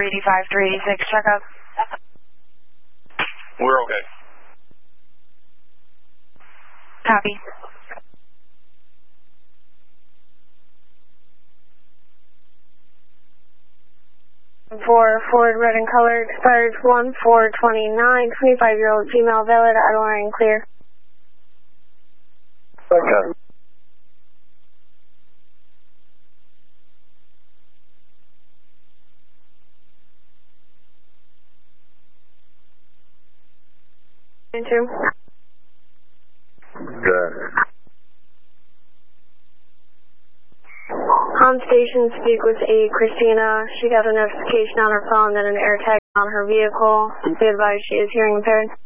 385, 386, check up. We're okay. Copy. For Ford red and color, expired 1/4/29, 25-year-old female, valid, idle running clear. Okay. Two. Good. On station, speak with A. Christina. She got a notification on her phone that an air tag on her vehicle. Be advised she is hearing impaired.